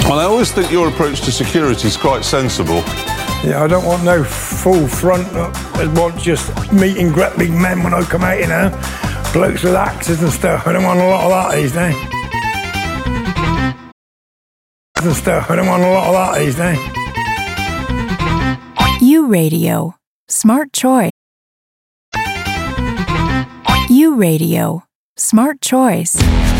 Well, I always think your approach to security is quite sensible. Yeah, I don't want no full front. I want just meeting great big men when I come out, you know. Blokes with axes and stuff. I don't want a lot of that these days. I don't want a lot of that these days. U Radio. Smart choice. U Radio. Smart choice.